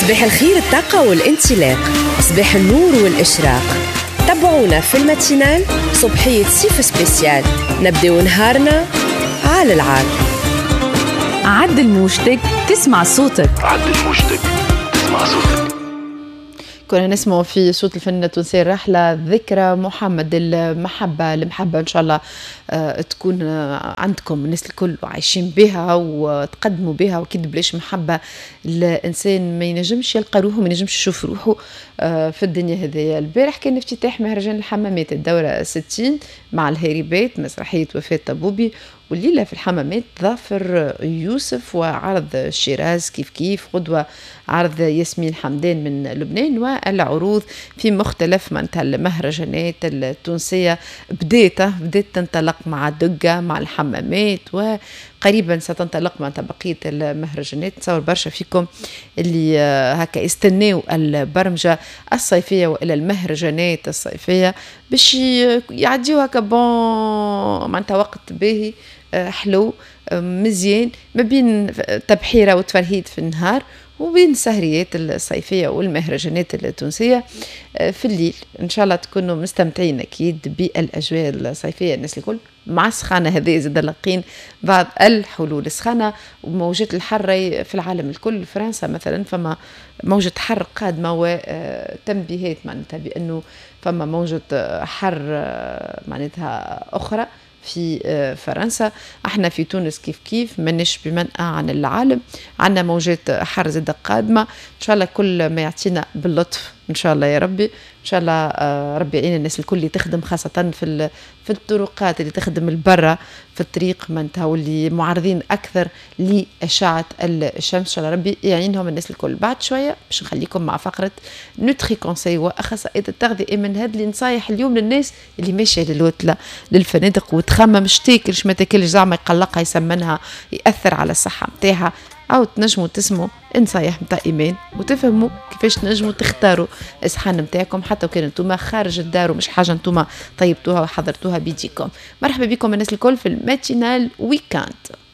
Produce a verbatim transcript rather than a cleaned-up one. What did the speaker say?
صباح الخير، الطاقة والانطلاق، صباح النور والإشراق. تابعونا في الماتينال صبحية سيف سبيسيال، نبداو نهارنا على العال. عدل موجتك تسمع صوتك. عدل موجتك تسمع صوتك. كنا نسمع في صوت الفنانة التونسية الراحلة ذكرى محمد. المحبة المحبة إن شاء الله آه تكون آه عندكم الناس الكل عايشين بها وتقدموا بها، وكيد بلاش محبة الإنسان ما ينجمش يلقى روحه، ما ينجمش يشوف روحه آه في الدنيا هذه. البارح كان افتتاح مهرجان الحمامات الدورة ستين مع الهيريبات، مسرحية وفاة طبوبي، والليلة في الحمامات ظافر يوسف وعرض شيراز كيف كيف، غدوة عرض ياسمين حمدان من لبنان، والعروض في مختلف منطقة المهرجانات التونسية بديت بديت تنطلق مع دقة مع الحمامات، وقريبا ستنطلق مع بقية المهرجانات. نتصور برشا فيكم اللي هكا يستناو البرمجة الصيفية وإلى المهرجانات الصيفية باش يعديو هكا بون معناتها وقت باهي حلو مزيان ما بين تبحيرة وتفرهيد في النهار وبين السهريات الصيفية والمهرجانات التونسية في الليل. إن شاء الله تكونوا مستمتعين أكيد بالأجواء الصيفية. الناس الكل مع السخانة هذه زاد لاقين بعض الحلول. السخانة وموجة الحر في العالم الكل، فرنسا مثلا فما موجة حر قادمة وتنبيهات معناتها بأنه فما موجة حر معناتها أخرى في فرنسا. احنا في تونس كيف كيف منش بمنأى عن العالم، عنا موجات حر زادة قادمة. ان شاء الله كل ما يعطينا باللطف ان شاء الله يا ربي. ان شاء الله ربي يعين الناس الكل اللي تخدم خاصة في في الطرقات، اللي تخدم البرة في الطريق معناتها، واللي معرضين اكثر لأشعة الشمس. ان شاء الله ربي يعينهم الناس الكل. بعد شوية باش نخليكم مع فقرة نوتري كونساي واخصائية التغذية من هذه اللي نصايح اليوم للناس اللي ماشية للوتلة للفنادق وتخمم مش تاكلش ما تاكلش زعما يقلقها يسمنها يأثر على الصحة متاعها، أو تنجموا تسموا نصايح متاع إيمان وتفهموا كيفاش تنجموا تختاروا الصحن متاعكم حتى وكان انتم خارج الدار ومش حاجة انتم طيبتوها وحضرتوها بيديكم. مرحبا بكم الناس الكل في الماتينال ويكاند.